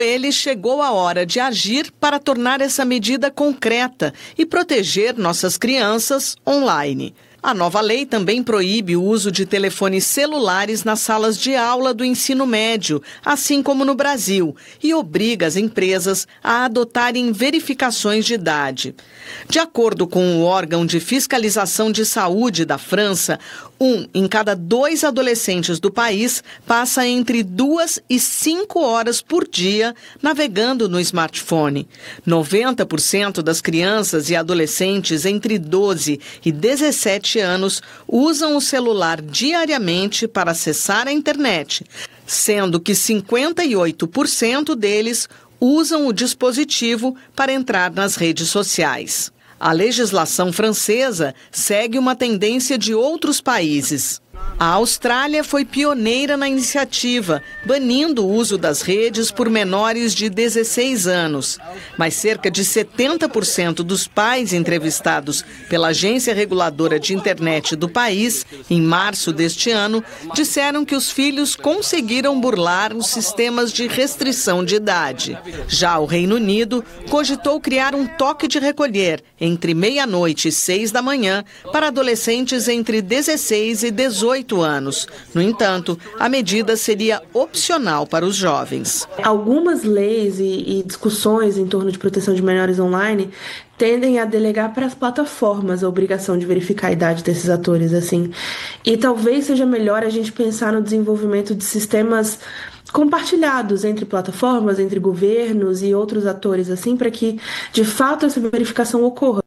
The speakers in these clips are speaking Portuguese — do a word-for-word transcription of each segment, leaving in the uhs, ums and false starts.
Ele chegou a hora de agir para tornar essa medida concreta e proteger nossas crianças online. A nova lei também proíbe o uso de telefones celulares nas salas de aula do ensino médio, assim como no Brasil, e obriga as empresas a adotarem verificações de idade. De acordo com o órgão de fiscalização de saúde da França, um em cada dois adolescentes do país passa entre duas e cinco horas por dia navegando no smartphone. noventa por cento das crianças e adolescentes entre doze e dezessete anos usam o celular diariamente para acessar a internet, sendo que cinquenta e oito por cento deles usam o dispositivo para entrar nas redes sociais. A legislação francesa segue uma tendência de outros países. A Austrália foi pioneira na iniciativa, banindo o uso das redes por menores de dezesseis anos. Mas cerca de setenta por cento dos pais entrevistados pela Agência Reguladora de Internet do país, em março deste ano, disseram que os filhos conseguiram burlar os sistemas de restrição de idade. Já o Reino Unido cogitou criar um toque de recolher entre meia-noite e seis da manhã para adolescentes entre dezesseis e dezoito anos. No entanto, a medida seria opcional para os jovens. Algumas leis e, e discussões em torno de proteção de menores online tendem a delegar para as plataformas a obrigação de verificar a idade desses atores, assim. E talvez seja melhor a gente pensar no desenvolvimento de sistemas compartilhados entre plataformas, entre governos e outros atores, assim, para que, de fato, essa verificação ocorra.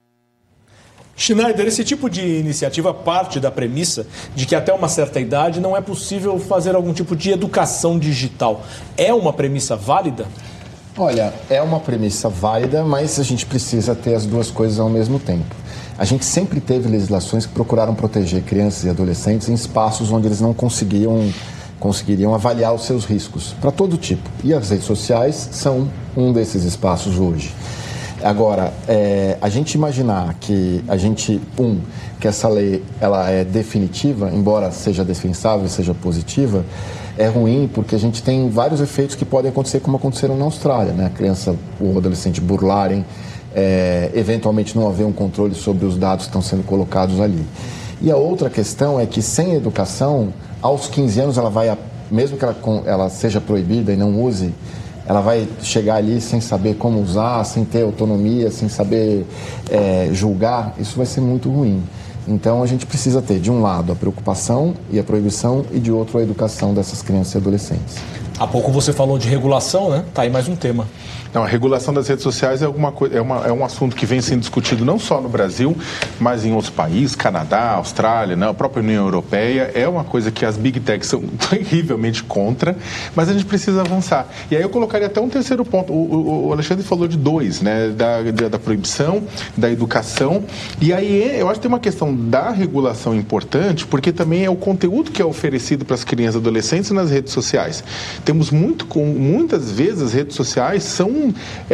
Schneider, esse tipo de iniciativa parte da premissa de que até uma certa idade não é possível fazer algum tipo de educação digital. É uma premissa válida? Olha, é uma premissa válida, mas a gente precisa ter as duas coisas ao mesmo tempo. A gente sempre teve legislações que procuraram proteger crianças e adolescentes em espaços onde eles não conseguiam, conseguiriam avaliar os seus riscos, para todo tipo. E as redes sociais são um desses espaços hoje. Agora, é, a gente imaginar que a gente, um, que essa lei ela é definitiva, embora seja defensável, seja positiva, é ruim porque a gente tem vários efeitos que podem acontecer como aconteceram na Austrália, né? A criança ou o adolescente burlarem, é, eventualmente não haver um controle sobre os dados que estão sendo colocados ali. E a outra questão é que sem educação, aos quinze anos ela vai, mesmo que ela, ela seja proibida e não use, ela vai chegar ali sem saber como usar, sem ter autonomia, sem saber é, julgar, isso vai ser muito ruim. Então a gente precisa ter, de um lado, a preocupação e a proibição e de outro, a educação dessas crianças e adolescentes. Há pouco você falou de regulação, né? Tá aí mais um tema. Não, a regulação das redes sociais é, alguma coisa, é, uma, é um assunto que vem sendo discutido não só no Brasil, mas em outros países, Canadá, Austrália, né? A própria União Europeia. É uma coisa que as Big Techs são terrivelmente contra, mas a gente precisa avançar. E aí eu colocaria até um terceiro ponto. O, o, o Alexandre falou de dois, né? Da, da, da proibição, da educação. E aí eu acho que tem uma questão da regulação importante, porque também é o conteúdo que é oferecido para as crianças e adolescentes nas redes sociais. Temos muito, com, muitas vezes as redes sociais são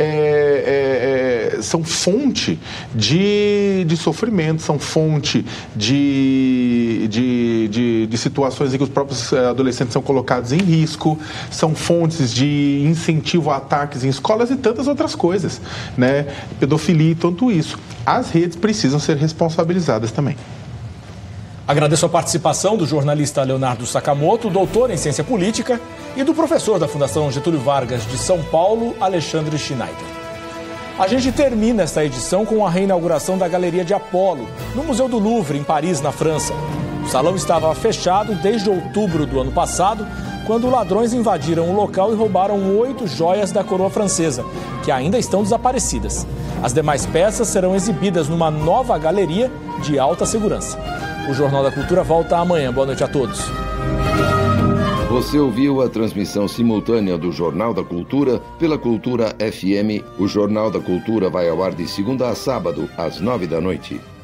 É, é, é, são fonte de, de sofrimento, são fonte de, de, de, de situações em que os próprios adolescentes são colocados em risco, são fontes de incentivo a ataques em escolas e tantas outras coisas, né? Pedofilia e tanto isso. As redes precisam ser responsabilizadas também. Agradeço a participação do jornalista Leonardo Sakamoto, doutor em ciência política, e do professor da Fundação Getúlio Vargas de São Paulo, Alexandre Schneider. A gente termina esta edição com a reinauguração da Galeria de Apolo, no Museu do Louvre, em Paris, na França. O salão estava fechado desde outubro do ano passado, quando ladrões invadiram o local e roubaram oito joias da coroa francesa, que ainda estão desaparecidas. As demais peças serão exibidas numa nova galeria de alta segurança. O Jornal da Cultura volta amanhã. Boa noite a todos. Você ouviu a transmissão simultânea do Jornal da Cultura pela Cultura F M. O Jornal da Cultura vai ao ar de segunda a sábado, às nove da noite.